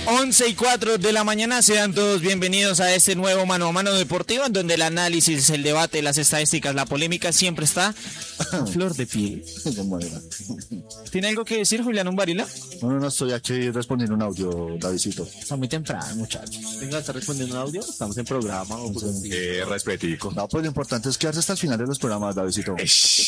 11:04 de la mañana, sean todos bienvenidos a este nuevo Mano a Mano Deportivo, en donde el análisis, el debate, las estadísticas, la polémica siempre está a flor de piel. ¿Tiene algo que decir, Julián Umbarila? No, estoy aquí respondiendo un audio, Davidcito. Está muy temprano, muchachos. Venga, ¿está respondiendo un audio? Estamos en programa. Respetico. No, pues lo importante es quedarse hasta el final de los programas, Davidito.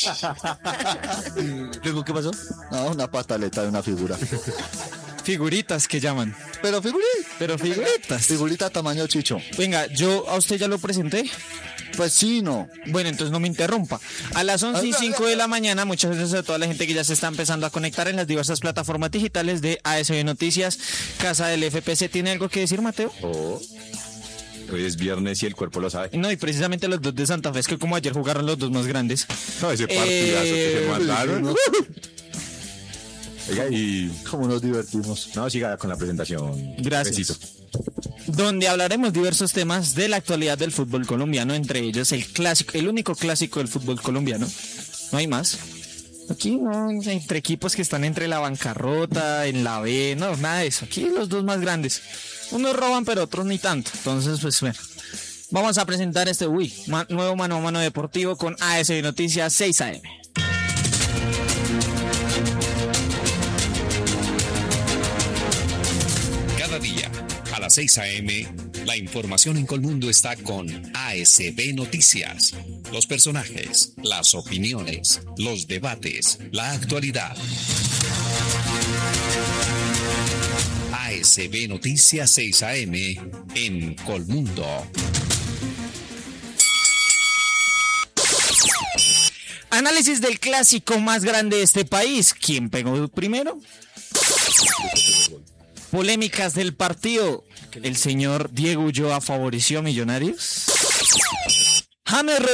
¿Luego qué pasó? No, una pataleta de una figura. Figuritas que llaman. Pero Figuritas. figurita tamaño chicho. Venga, yo a usted ya lo presenté. Pues sí, no. Bueno, entonces no me interrumpa. A las 11:05 de la mañana, muchas gracias a toda la gente que ya se está empezando a conectar en las diversas plataformas digitales de ASB Noticias, Casa del FPC. ¿Tiene algo que decir, Mateo? Hoy es viernes y el cuerpo lo sabe. No, y precisamente los dos de Santa Fe, es que como ayer jugaron los dos más grandes. No, ese partidazo que se mandaron. Oiga, y ¿Cómo nos divertimos? no, siga con la presentación. Gracias. Besito. Donde hablaremos diversos temas de la actualidad del fútbol colombiano, entre ellos el clásico, el único clásico del fútbol colombiano. No hay más. Aquí no, entre equipos que están entre la bancarrota, en la B, no, nada de eso. Aquí los dos más grandes. Unos roban, pero otros ni tanto. Entonces, pues bueno. Vamos a presentar este nuevo Mano a Mano Deportivo con ASB Noticias 6 AM. Cada día, a las 6 a.m., la información en Colmundo está con ASB Noticias. Los personajes, las opiniones, los debates, la actualidad. ASB Noticias 6 a.m. en Colmundo. Análisis del clásico más grande de este país. ¿Quién pegó primero? Polémicas del partido. ¿El señor Diego Ulloa favoreció a Millonarios? James